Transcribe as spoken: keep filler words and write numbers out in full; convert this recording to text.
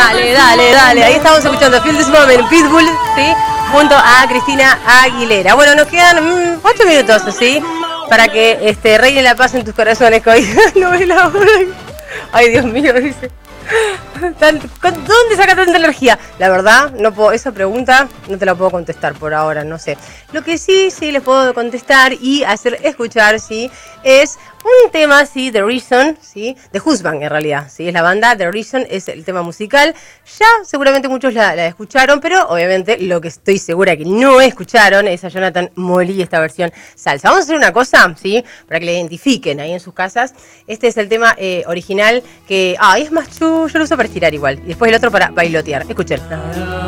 Dale, dale, dale. Ahí estamos escuchando Feel This Moment, Pitbull, ¿sí? Junto a Cristina Aguilera. Bueno, nos quedan mmm, ocho minutos, ¿sí? Para que este, reine la paz en tus corazones, que hoy no ve la hora. Ay, Dios mío, dice. ¿Dónde saca tanta energía? La verdad, no puedo, esa pregunta no te la puedo contestar por ahora, no sé. Lo que sí, sí les puedo contestar y hacer escuchar, sí, es un tema, sí, The Reason, sí, de Husband en realidad, sí, es la banda, The Reason es el tema musical. Ya seguramente muchos la, la escucharon, pero obviamente lo que estoy segura que no escucharon es a Jonathan Molly, esta versión salsa. Vamos a hacer una cosa, sí, para que la identifiquen ahí en sus casas. Este es el tema eh, original que, ah, es más, yo, yo lo uso para estirar igual, y después el otro para bailotear. Escuchen.